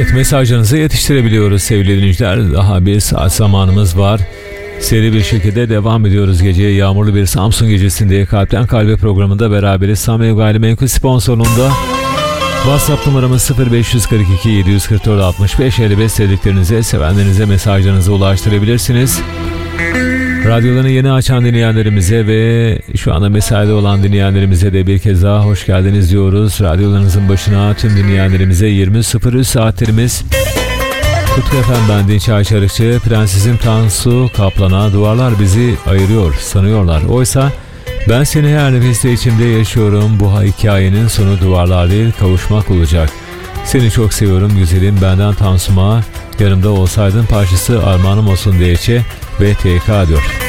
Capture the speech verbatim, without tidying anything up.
Evet, mesajlarınızı yetiştirebiliyoruz sevgili dinleyiciler. Daha bir saat zamanımız var. Seri bir şekilde devam ediyoruz. Geceye yağmurlu bir Samsun gecesinde Kalpten Kalbe programında beraberiz. Samim Gayrimenkul sponsorluğunda. WhatsApp numaramız sıfır beş kırk iki yedi yüz kırk dört altmış beş elli beş. Sevdiklerinize, sevenlerinize mesajlarınızı ulaştırabilirsiniz. Radyolarını yeni açan dinleyenlerimize ve şu anda mesaide olan dinleyenlerimize de bir kez daha hoş geldiniz diyoruz. Radyolarınızın başına tüm dinleyenlerimize yirmi sıfır üç saatlerimiz. Kutlu efendim, ben Dinç Ayçarıkçı. Prensesim Tansu Kaplan'a duvarlar bizi ayırıyor sanıyorlar. Oysa ben seni her nefeste içimde yaşıyorum. Bu hikayenin sonu duvarlar değil, kavuşmak olacak. Seni çok seviyorum güzelim, benden Tansu'ma. Yanımda olsaydın parçası armağanım olsun D Ç ve T K diyor.